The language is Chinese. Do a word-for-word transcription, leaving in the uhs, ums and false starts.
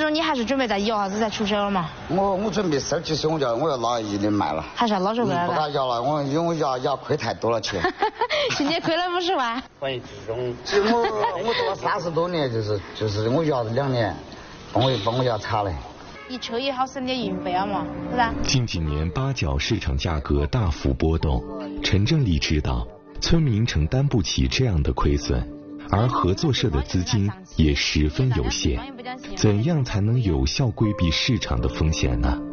种你还是准备再摇下子再出手了嘛？ 我我准备十几岁我就我要拿一的卖了。 还是要老手过来的？不敢摇了，我因为我摇摇亏太多了钱。 去年亏了五十万。 关于这种， 其实我我做了三十多年，就是就是我摇了两年，帮我帮我摇差了。 一车也好省点运费啊嘛，是吧？ 近几年八角市场价格大幅波动，陈正利知道村民承担不起这样的亏损，而合作社的资金也十分有限，怎样才能有效规避市场的风险呢？